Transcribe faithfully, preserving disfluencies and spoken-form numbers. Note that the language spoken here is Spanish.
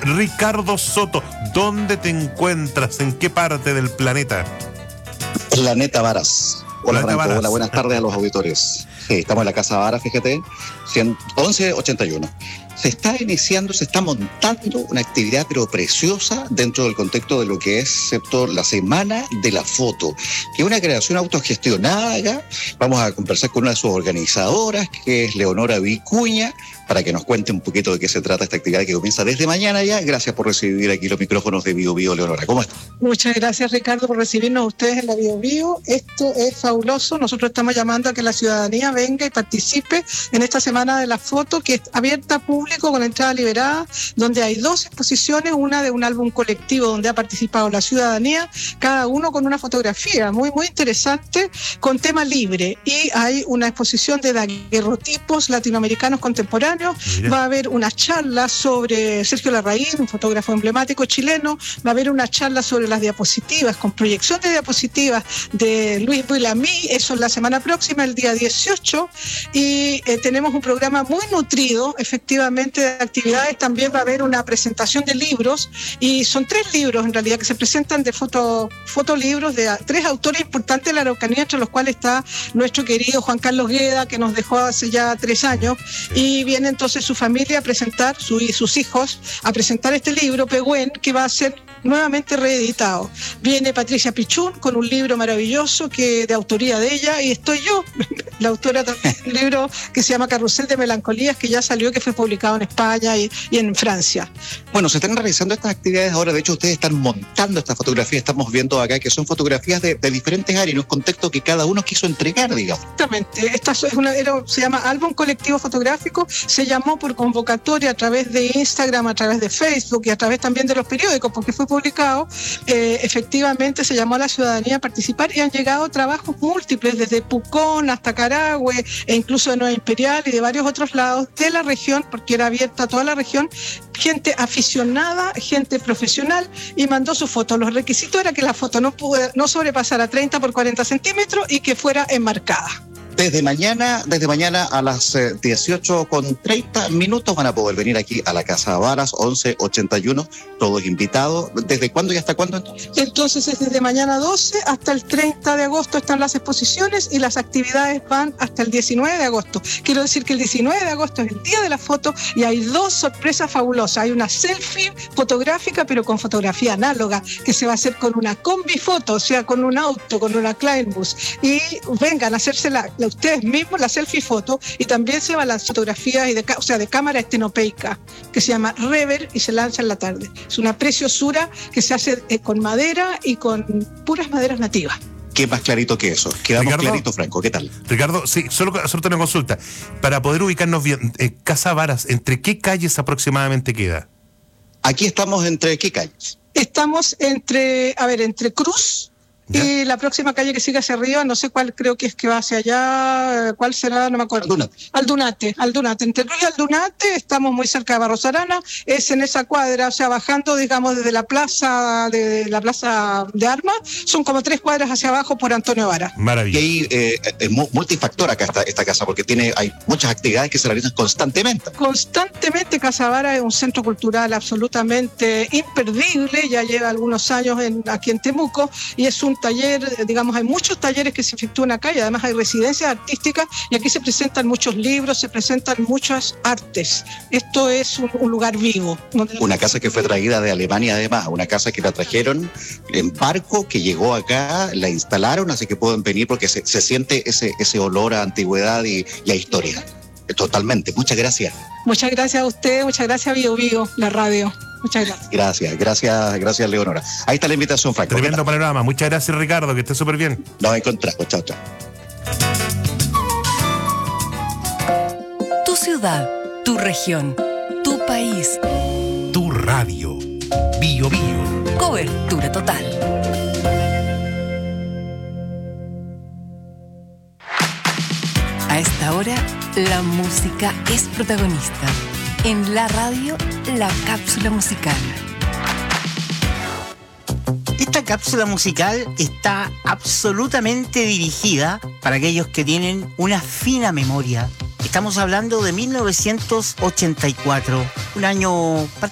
Ricardo Soto, ¿dónde te encuentras? ¿En qué parte del planeta? Planeta Varas. Hola, Planeta Franco. Varas. Hola, buenas tardes a los auditores. Sí, estamos en la Casa Varas, fíjate, once ochenta y uno. Se está iniciando, se está montando una actividad pero preciosa dentro del contexto de lo que es, ¿cierto?, la Semana de la Foto, que es una creación autogestionada acá. Vamos a conversar con una de sus organizadoras, que es Leonora Vicuña, para que nos cuente un poquito de qué se trata esta actividad que comienza desde mañana ya. Gracias por recibir aquí los micrófonos de Bio Bio, Leonora. ¿Cómo estás? Muchas gracias, Ricardo, por recibirnos a ustedes en la Bio Bio. Esto es fabuloso. Nosotros estamos llamando a que la ciudadanía venga y participe en esta Semana de la Foto, que es abierta a público con entrada liberada, donde hay dos exposiciones, una de un álbum colectivo donde ha participado la ciudadanía, cada uno con una fotografía muy, muy interesante, con tema libre. Y hay una exposición de daguerrotipos latinoamericanos contemporáneos. Mira. Va a haber una charla sobre Sergio Larraín, un fotógrafo emblemático chileno. Va a haber una charla sobre las diapositivas, con proyección de diapositivas de Luis Builamí, eso es la semana próxima, el día dieciocho. Y eh, tenemos un programa muy nutrido, efectivamente, de actividades. También va a haber una presentación de libros, y son tres libros en realidad que se presentan de foto, fotolibros de a, tres autores importantes de la Araucanía, entre los cuales está nuestro querido Juan Carlos Gueda, que nos dejó hace ya tres años, y viene entonces su familia a presentar, su, y sus hijos, a presentar este libro, Pehuen, que va a ser nuevamente reeditado. Viene Patricia Pichún con un libro maravilloso que de autoría de ella, y estoy yo, la autora también de un libro que se llama Carrusel de Melancolías, que ya salió, que fue publicado en España y, y en Francia. Bueno, se están realizando estas actividades ahora. De hecho, ustedes están montando estas fotografías. Estamos viendo acá que son fotografías de, de diferentes áreas, en un contexto que cada uno quiso entregar, digamos. Exactamente. Esta es una, era, se llama Álbum Colectivo Fotográfico. Se llamó por convocatoria a través de Instagram, a través de Facebook y a través también de los periódicos, porque fue publicado. Eh, efectivamente, se llamó a la ciudadanía a participar, y han llegado trabajos múltiples, desde Pucón hasta Carahue, e incluso de Nueva Imperial y de varios otros lados de la región, porque era abierta a toda la región, gente aficionada, gente profesional, y mandó su foto. Los requisitos era que la foto no, pude, no sobrepasara treinta por cuarenta centímetros y que fuera enmarcada. Desde mañana, desde mañana a las eh, dieciocho con treinta minutos van a poder venir aquí a la Casa Varas, once ochenta y uno, todos invitados. ¿Desde cuándo y hasta cuándo entonces? Entonces es desde mañana doce hasta el treinta de agosto están las exposiciones, y las actividades van hasta el diecinueve de agosto. Quiero decir que el diecinueve de agosto es el día de la foto, y hay dos sorpresas fabulosas. Hay una selfie fotográfica, pero con fotografía análoga, que se va a hacer con una combi foto, o sea, con un auto, con una Kleinbus. Y vengan a hacerse la ustedes mismos la selfie foto, y también se van las fotografías y de, o sea, de cámara estenopeica, que se llama Rever, y se lanza en la tarde. Es una preciosura que se hace eh, con madera y con puras maderas nativas. ¿Qué más clarito que eso? Quedamos Ricardo, clarito, Franco. ¿Qué tal? Ricardo, sí, solo, solo una consulta. Para poder ubicarnos bien, eh, Casa Varas, ¿entre qué calles aproximadamente queda? Aquí estamos entre qué calles. Estamos entre, a ver, entre Cruz, ¿ya? Y la próxima calle que sigue hacia arriba, no sé cuál, creo que es que va hacia allá, ¿cuál será? No me acuerdo. Aldunate. Aldunate, Aldunate. Entre Cruz y Aldunate estamos muy cerca de Barros Arana, es en esa cuadra, o sea, bajando, digamos, desde la plaza de la plaza de Armas, son como tres cuadras hacia abajo por Antonio Vara. Maravilloso. Y hay eh, eh, multifactor acá esta, esta casa, porque tiene, hay muchas actividades que se realizan constantemente. Constantemente Casa Vara es un centro cultural absolutamente imperdible, ya lleva algunos años en, aquí en Temuco, y es un taller, digamos, hay muchos talleres que se efectúan acá, y además hay residencias artísticas, y aquí se presentan muchos libros, se presentan muchas artes. Esto es un, un lugar vivo. Una casa que fue traída de Alemania, además, una casa que la trajeron en barco, que llegó acá, la instalaron, así que pueden venir porque se, se siente ese, ese olor a antigüedad y, y a historia. Totalmente. Muchas gracias. Muchas gracias a usted, muchas gracias a Bio Bio, la radio. Muchas gracias. Gracias, gracias, gracias, Leonora. Ahí está la invitación, Franco. Tremendo panorama. Muchas gracias, Ricardo, que esté súper bien. Nos encontramos. Chao, chao. Tu ciudad, tu región, tu país. Tu radio. Bio Bio. Cobertura total. A esta hora, la música es protagonista. En la radio, la cápsula musical. Esta cápsula musical está absolutamente dirigida para aquellos que tienen una fina memoria. Estamos hablando de mil novecientos ochenta y cuatro, un año